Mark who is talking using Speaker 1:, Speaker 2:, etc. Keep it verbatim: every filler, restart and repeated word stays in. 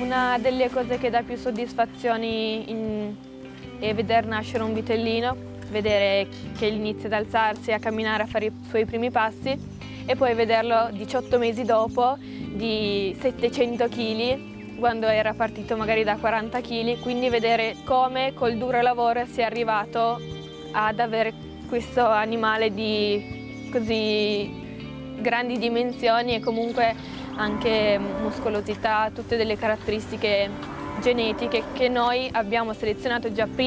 Speaker 1: Una delle cose che dà più soddisfazioni in... è vedere nascere un vitellino, vedere che inizia ad alzarsi, a camminare, a fare i suoi primi passi e poi vederlo diciotto mesi dopo di settecento chili, quando era partito magari da quaranta chili, quindi vedere come col duro lavoro si è arrivato ad avere questo animale di così grandi dimensioni e comunque anche muscolosità, tutte delle caratteristiche genetiche che noi abbiamo selezionato già prima.